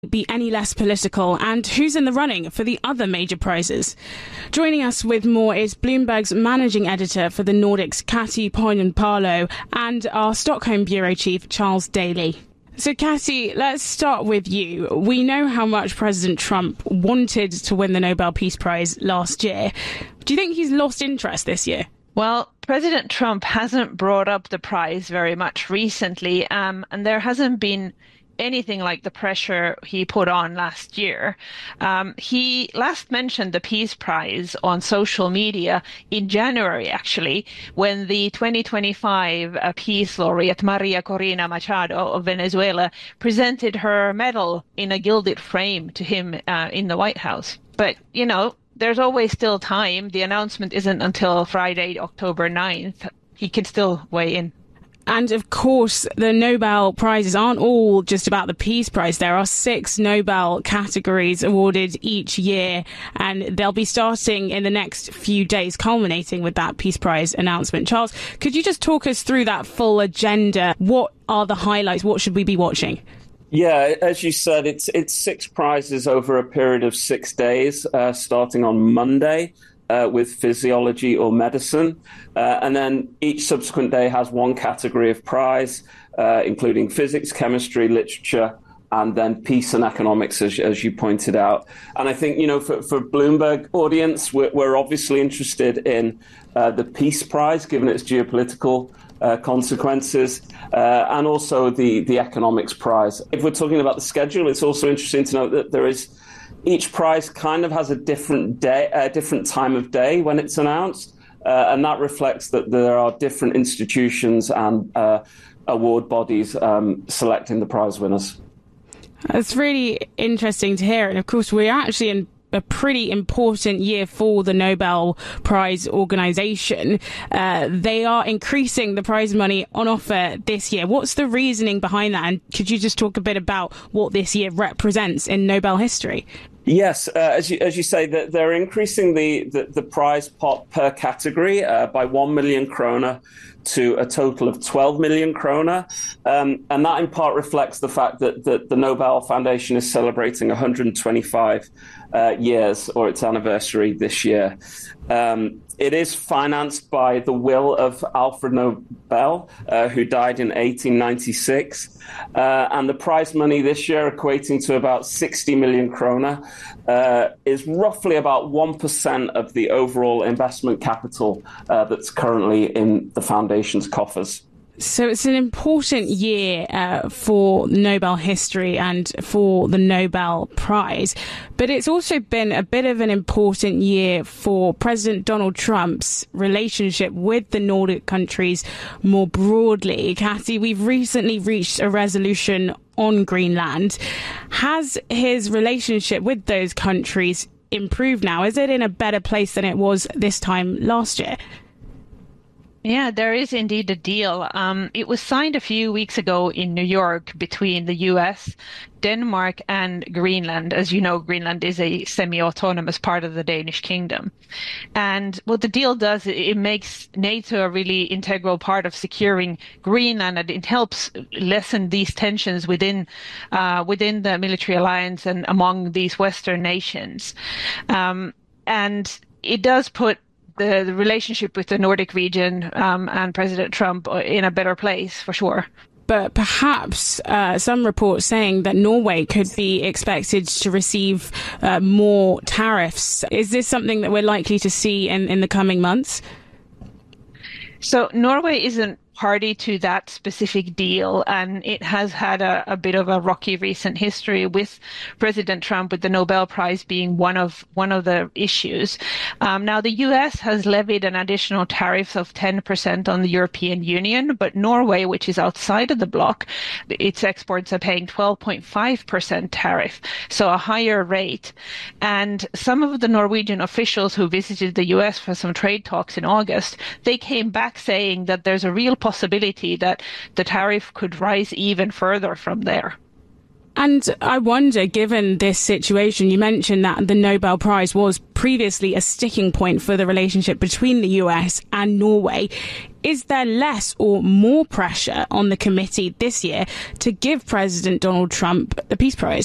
be any less political, and who's in the running for the other major prizes? Joining us with more is Bloomberg's managing editor for the Nordics, Kati Pohjanpalo, and our Stockholm bureau chief, Charles Daly. So, Kati, let's start with you. We know how much President Trump wanted to win the Nobel Peace Prize last year. Do you think he's lost interest this year? Well, President Trump hasn't brought up the prize very much recently, and there hasn't been anything like the pressure he put on last year. He last mentioned the Peace Prize on social media in January, actually, when the 2025 peace laureate Maria Corina Machado of Venezuela presented her medal in a gilded frame to him in the White House. But, you know, there's always still time. The announcement isn't until Friday, October 9th. He can still weigh in. And of course, the Nobel Prizes aren't all just about the Peace Prize. There are 6 Nobel categories awarded each year, and they'll be starting in the next few days, culminating with that Peace Prize announcement. Charles, could you just talk us through that full agenda? What are the highlights? What should we be watching? Yeah, as you said, it's 6 prizes over a period of 6 days, starting on Monday. With physiology or medicine. And then each subsequent day has one category of prize, including physics, chemistry, literature, and then peace and economics, as you pointed out. And I think, you know, for Bloomberg audience, we're obviously interested in the Peace Prize, given its geopolitical consequences, and also the economics prize. If we're talking about the schedule, it's also interesting to note that there is each prize kind of has a different day, a different time of day when it's announced, and that reflects that there are different institutions and award bodies selecting the prize winners. It's really interesting to hear, and of course we're actually in a pretty important year for the Nobel Prize organisation. They are increasing the prize money on offer this year. What's the reasoning behind that? And could you just talk a bit about what this year represents in Nobel history? Yes, as you say, that they're increasing the prize pot per category by 1 million kroner to a total of 12 million kroner. And that in part reflects the fact that the Nobel Foundation is celebrating 125 years, or its anniversary this year. It is financed by the will of Alfred Nobel, who died in 1896. And the prize money this year, equating to about 60 million kroner, is roughly about 1% of the overall investment capital that's currently in the foundation's coffers. So it's an important year for Nobel history and for the Nobel Prize. But it's also been a bit of an important year for President Donald Trump's relationship with the Nordic countries more broadly. Kati, we've recently reached a resolution on Greenland. Has his relationship with those countries improved now? Is it in a better place than it was this time last year? Yeah, there is indeed a deal. It was signed a few weeks ago in New York between the US, Denmark, and Greenland. As you know, Greenland is a semi-autonomous part of the Danish kingdom. And what the deal does, it makes NATO a really integral part of securing Greenland, and it helps lessen these tensions within the military alliance and among these Western nations. And it does put the relationship with the Nordic region and President Trump in a better place, for sure. But perhaps some reports saying that Norway could be expected to receive more tariffs. Is this something that we're likely to see in the coming months? So Norway isn't party to that specific deal, and it has had a bit of a rocky recent history with President Trump, with the Nobel Prize being one of the issues. Now, the US has levied an additional tariff of 10% on the European Union, but Norway, which is outside of the bloc, its exports are paying 12.5% tariff, so a higher rate. And some of the Norwegian officials who visited the US for some trade talks in August, they came back saying that there's a real possibility that the tariff could rise even further from there. And I wonder, given this situation, you mentioned that the Nobel Prize was previously a sticking point for the relationship between the US and Norway. Is there less or more pressure on the committee this year to give President Donald Trump the Peace Prize?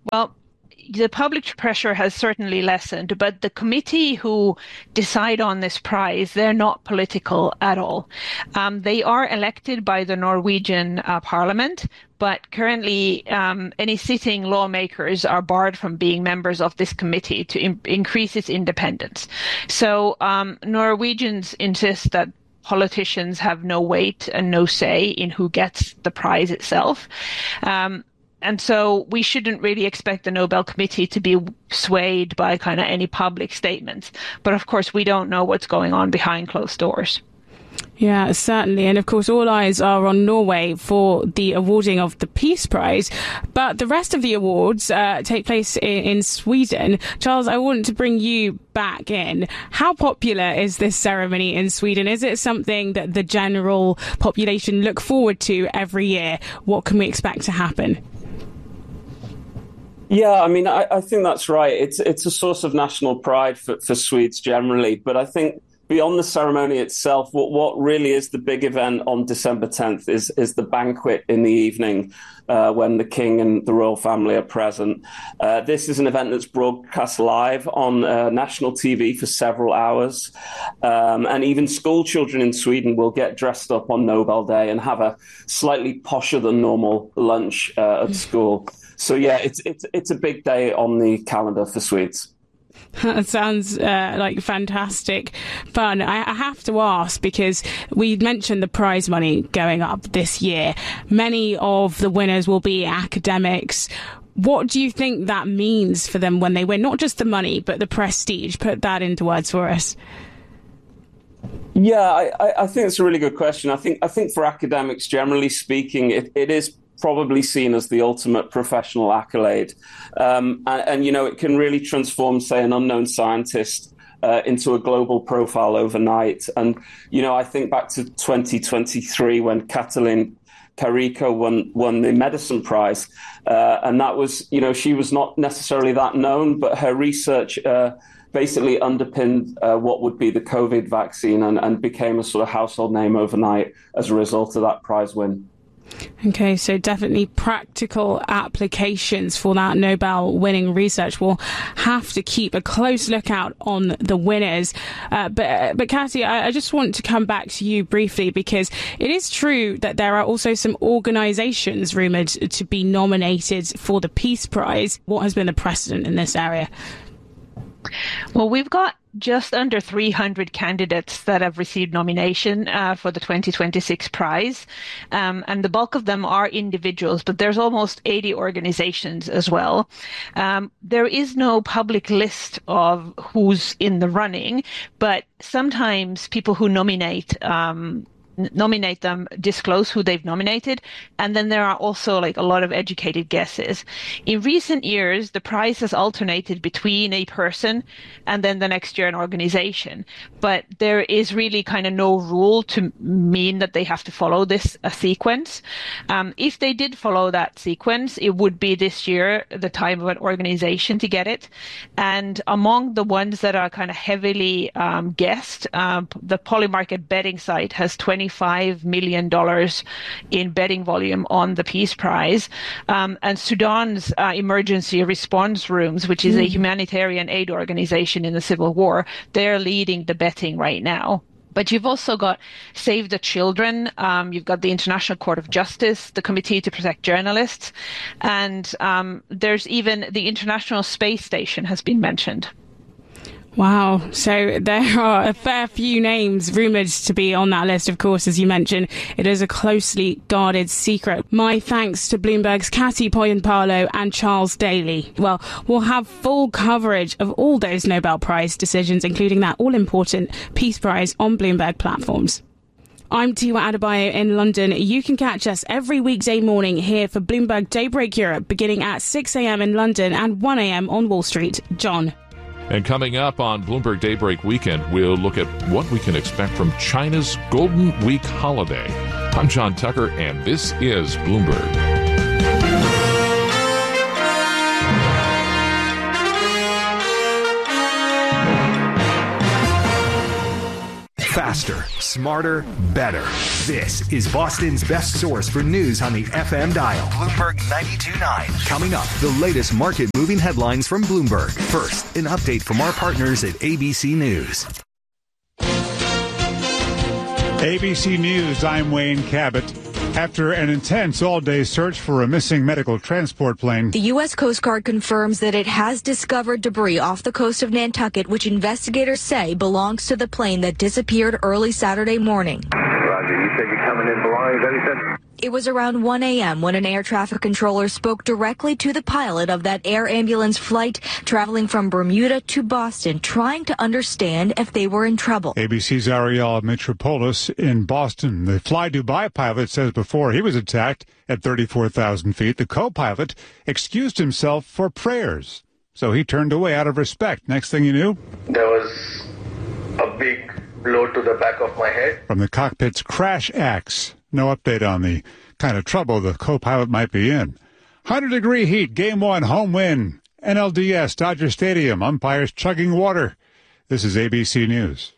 Well, the public pressure has certainly lessened, but the committee who decide on this prize, they're not political at all. They are elected by the Norwegian parliament, but currently any sitting lawmakers are barred from being members of this committee to increase its independence. So Norwegians insist that politicians have no weight and no say in who gets the prize itself. And so we shouldn't really expect the Nobel Committee to be swayed by kind of any public statements. But of course, we don't know what's going on behind closed doors. Yeah, certainly. And of course, all eyes are on Norway for the awarding of the Peace Prize. But the rest of the awards take place in Sweden. Charles, I want to bring you back in. How popular is this ceremony in Sweden? Is it something that the general population look forward to every year? What can we expect to happen? Yeah, I mean, I think that's right. It's a source of national pride for Swedes generally. But I think beyond the ceremony itself, what really is the big event on December 10th is the banquet in the evening when the king and the royal family are present. This is an event that's broadcast live on national TV for several hours. And even school children in Sweden will get dressed up on Nobel Day and have a slightly posher than normal lunch at school. So, yeah, it's a big day on the calendar for Swedes. That sounds like fantastic fun. I have to ask, because we mentioned the prize money going up this year. Many of the winners will be academics. What do you think that means for them when they win? Not just the money, but the prestige. Put that into words for us. Yeah, I think it's a really good question. I think for academics, generally speaking, it is probably seen as the ultimate professional accolade. And, you know, it can really transform, say, an unknown scientist into a global profile overnight. And, you know, I think back to 2023 when Katalin Karikó won the medicine prize. And that was, you know, she was not necessarily that known, but her research basically underpinned what would be the COVID vaccine and became a sort of household name overnight as a result of that prize win. Okay, so definitely practical applications for that Nobel-winning research. We'll have to keep a close lookout on the winners. But Kati, I just want to come back to you briefly, because it is true that there are also some organisations rumoured to be nominated for the Peace Prize. What has been the precedent in this area? Well, we've got just under 300 candidates that have received nomination for the 2026 prize. And the bulk of them are individuals, but there's almost 80 organizations as well. There is no public list of who's in the running, but sometimes people who nominate them disclose who they've nominated, and then there are also like a lot of educated guesses. In recent years, the prize has alternated between a person and then the next year an organization, but there is really kind of no rule to mean that they have to follow this sequence. If they did follow that sequence, it would be this year the time of an organization to get it. And among the ones that are kind of heavily guessed, the Polymarket betting site has $25 million in betting volume on the Peace Prize. And Sudan's emergency response rooms, which is a humanitarian aid organization in the civil war, they're leading the betting right now. But you've also got Save the Children, you've got the International Court of Justice, the Committee to Protect Journalists, and there's even the International Space Station has been mentioned. Wow. So there are a fair few names rumoured to be on that list. Of course, as you mentioned, it is a closely guarded secret. My thanks to Bloomberg's Kati Pohjanpalo and Charles Daly. Well, we'll have full coverage of all those Nobel Prize decisions, including that all-important Peace Prize, on Bloomberg platforms. I'm Tiwa Adebayo in London. You can catch us every weekday morning here for Bloomberg Daybreak Europe, beginning at 6 a.m. in London and 1 a.m. on Wall Street. John. And coming up on Bloomberg Daybreak Weekend, we'll look at what we can expect from China's Golden Week holiday. I'm John Tucker, and this is Bloomberg. Faster, smarter, better. This is Boston's best source for news on the FM dial. Bloomberg 92.9. Coming up, the latest market-moving headlines from Bloomberg. First, an update from our partners at ABC News. ABC News, I'm Wayne Cabot. After an intense all-day search for a missing medical transport plane, the U.S. Coast Guard confirms that it has discovered debris off the coast of Nantucket, which investigators say belongs to the plane that disappeared early Saturday morning. Roger, you said you're coming in belonging, is that what you said? It was around 1 a.m. when an air traffic controller spoke directly to the pilot of that air ambulance flight traveling from Bermuda to Boston, trying to understand if they were in trouble. ABC's Ariel Metropolis in Boston. The Fly Dubai pilot says before he was attacked at 34,000 feet, the co-pilot excused himself for prayers. So he turned away out of respect. Next thing you knew, there was a big blow to the back of my head. From the cockpit's crash axe. No update on the kind of trouble the co-pilot might be in. 100-degree heat, Game 1, home win. NLDS, Dodger Stadium, umpires chugging water. This is ABC News.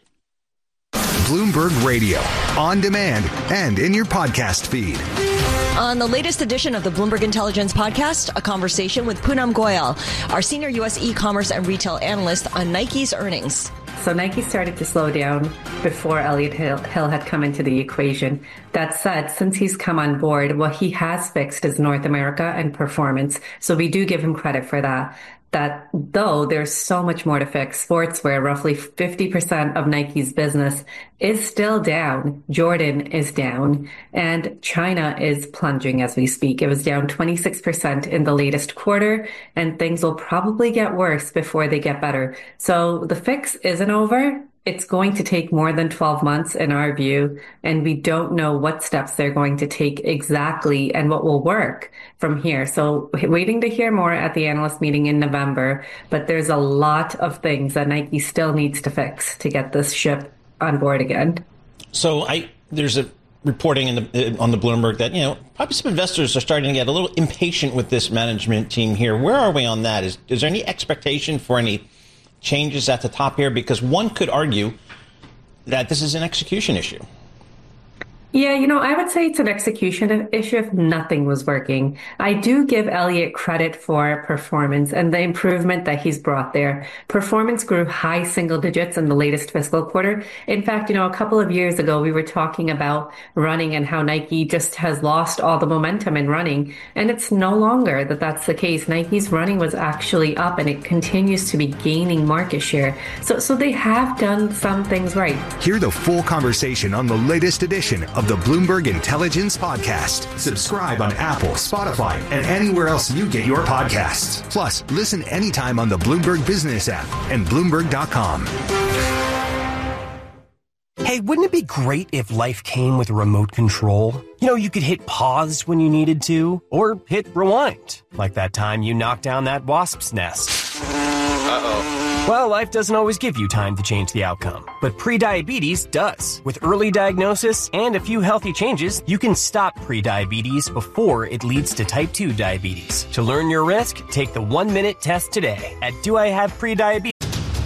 Bloomberg Radio, on demand and in your podcast feed. On the latest edition of the Bloomberg Intelligence Podcast, a conversation with Poonam Goyal, our senior U.S. e-commerce and retail analyst on Nike's earnings. So Nike started to slow down before Elliott Hill had come into the equation. That said, since he's come on board, what he has fixed is North America and performance. So we do give him credit for that. That though there's so much more to fix. Sportswear, roughly 50% of Nike's business, is still down. Jordan is down, and China is plunging as we speak. It was down 26% in the latest quarter, and things will probably get worse before they get better. So the fix isn't over. It's going to take more than 12 months in our view, and we don't know what steps they're going to take exactly and what will work from here. So waiting to hear more at the analyst meeting in November, but there's a lot of things that Nike still needs to fix to get this ship on board again. So there's a reporting on the Bloomberg that, probably some investors are starting to get a little impatient with this management team here. Where are we on that? Is there any expectation for any changes at the top here? Because one could argue that this is an execution issue. Yeah, I would say it's an execution issue if nothing was working. I do give Elliott credit for performance and the improvement that he's brought there. Performance grew high single digits in the latest fiscal quarter. In fact, a couple of years ago, we were talking about running and how Nike just has lost all the momentum in running. And it's no longer that's the case. Nike's running was actually up and it continues to be gaining market share. So they have done some things right. Hear the full conversation on the latest edition of the Bloomberg Intelligence Podcast. Subscribe on Apple, Spotify, and anywhere else you get your podcasts. Plus, listen anytime on the Bloomberg Business app and Bloomberg.com. Hey, wouldn't it be great if life came with a remote control? You could hit pause when you needed to, or hit rewind, like that time you knocked down that wasp's nest. Uh-oh. Well, life doesn't always give you time to change the outcome, but prediabetes does. With early diagnosis and a few healthy changes, you can stop prediabetes before it leads to type 2 diabetes. To learn your risk, take the 1-minute test today at doihaveprediabetes.